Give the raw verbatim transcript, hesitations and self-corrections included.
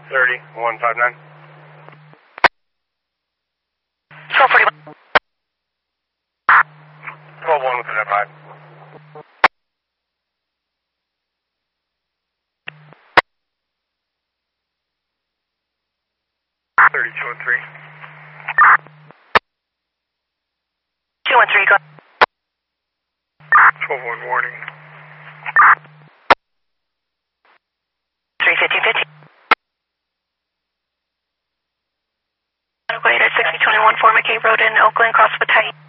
thirty, one five nine. twelve forty-one. twelve one with an F five. thirty, two one three. two one three, go. twelve one warning. three fifteen fifteen. Wait at sixty twenty-one, four McKay Road in Oakland, cross with Tight.